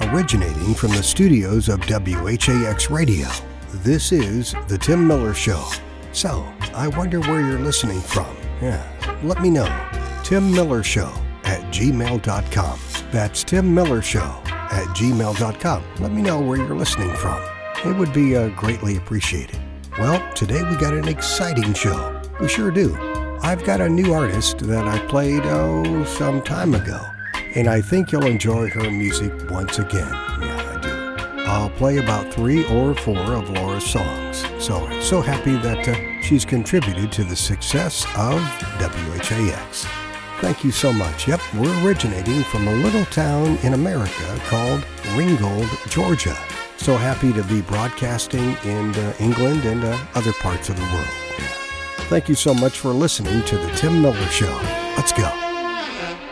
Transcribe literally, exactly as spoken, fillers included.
originating from the studios of W H A X Radio. This is The Tim Miller Show. So, I wonder where you're listening from. Yeah, let me know. Tim Miller Show at gmail dot com. That's Tim Miller Show at gmail dot com. Let me know where you're listening from. It would be uh, greatly appreciated. Well, today we got an exciting show. We sure do. I've got a new artist that I played, oh, some time ago. And I think you'll enjoy her music once again. Yeah, I do. I'll play about three or four of Laura's songs. So, so happy that uh, she's contributed to the success of W H A X. Thank you so much. Yep, we're originating from a little town in America called Ringgold, Georgia. So happy to be broadcasting in uh, England and uh, other parts of the world. Yeah. Thank you so much for listening to The Tim Miller Show. Let's go.